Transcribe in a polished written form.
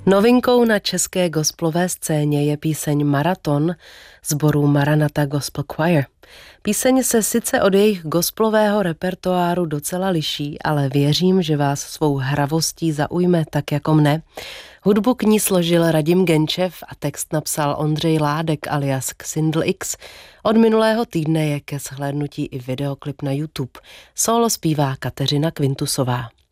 Novinkou na české gospelové scéně je píseň Maraton sboru Maranatha Gospel Choir. Píseň se sice od jejich gospelového repertoáru docela liší, ale věřím, že vás svou hravostí zaujme tak jako mne. Hudbu k ní složil Radim Genčev a text napsal Ondřej Ládek alias Xindl X. Od minulého týdne je ke shlédnutí i videoklip na YouTube. Sólo zpívá Kateřina Quintusová.